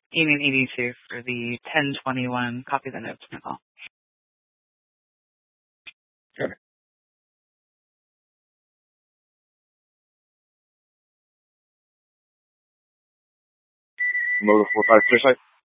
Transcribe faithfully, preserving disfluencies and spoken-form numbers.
Union eighty-two for the ten twenty-one. Copy the notes, Nicole. Sure. Motor four five three site.